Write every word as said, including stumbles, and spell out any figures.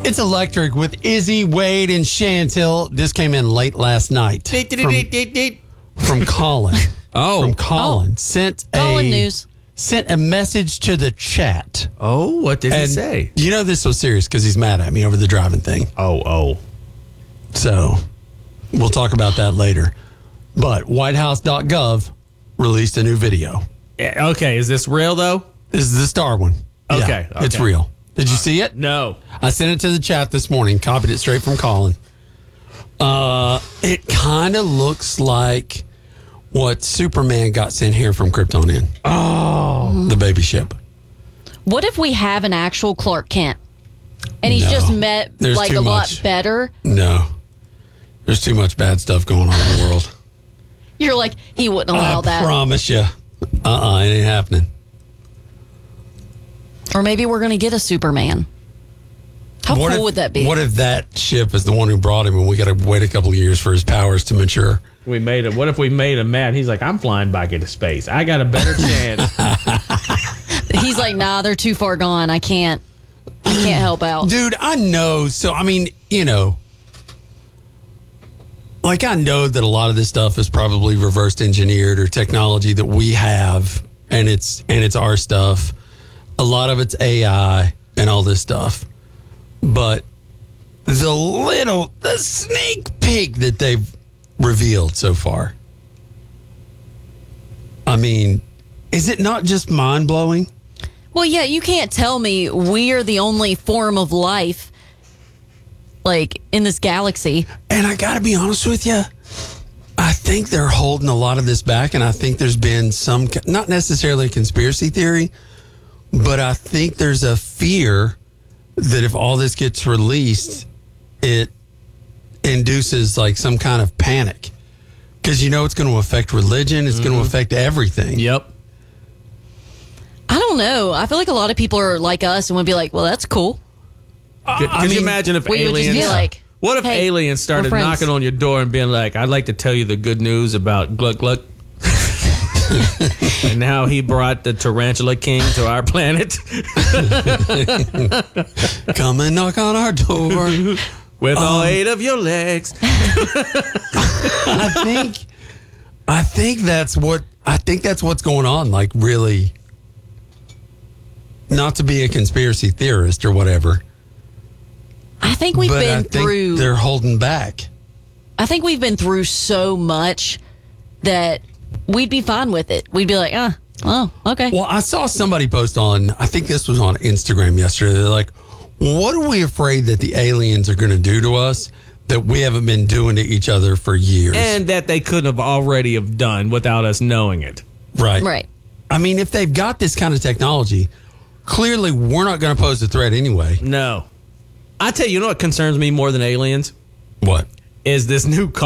It's Electric with Izzy, Wade, and Chantel. This came in late last night from, from Colin. Oh. From Colin. Oh. Sent Colin a, news. Sent a message to the chat. Oh, what did he And say? You know this was serious because he's mad at me over the driving thing. Oh, oh. So we'll talk about that later. But white house dot gov released a new video. Yeah, okay, is this real, though? This is the star one. Okay, Yeah, it's okay. real. Did you see it? No. I sent it to the chat this morning, copied it straight from Colin. Uh, it kind of looks like what Superman got sent here from Krypton in. Oh. The baby ship. What if we have an actual Clark Kent? And he's No. just met There's like too a lot much. better. No. There's too much bad stuff going on in the world. You're like, he wouldn't allow I that. promise you. Uh-uh, it ain't happening. Or maybe we're going to get a Superman. How What cool if- would that be? What if that ship is the one who brought him and we got to wait a couple of years for his powers to mature? We made it. What if we made him mad? He's like, I'm flying back into space. I got a better chance. He's like, nah, they're too far gone. I can't. I can't help out. Dude, I know. So, I mean, you know, like I know that a lot of this stuff is probably reversed engineered or technology that we have, and it's and it's our stuff. A lot of it's A I and all this stuff. But the little, the sneak peek that they've revealed so far, I mean, is it not just mind blowing? Well, yeah, you can't tell me we are the only form of life, like, in this galaxy. And I got to be honest with you, I think they're holding a lot of this back, and I think there's been some, not necessarily a conspiracy theory, but I think there's a fear that if all this gets released, it induces like some kind of panic. Because you know it's going to affect religion, it's mm-hmm. going to affect everything. Yep. I don't know. I feel like a lot of people are like us and would be like, well, that's cool. Could, I could you mean, imagine if we would just aliens... be like, what if hey, aliens started we're friends. knocking on your door and being like, I'd like to tell you the good news about Gluck Gluck. And now he brought the Tarantula King to our planet. Come and knock on our door. With Um, all eight of your legs. I think I think that's what I think that's what's going on. Like, really, not to be a conspiracy theorist or whatever. I think we've but been I think through. they're holding back. I think we've been through so much that we'd be fine with it. We'd be like, ah, oh, okay. Well, I saw somebody post on, I think this was on Instagram yesterday. They're like, what are we afraid that the aliens are going to do to us that we haven't been doing to each other for years? And that they couldn't have already have done without us knowing it. Right. Right. I mean, if they've got this kind of technology, clearly we're not going to pose a threat anyway. No. I tell you, you know what concerns me more than aliens? What? Is this new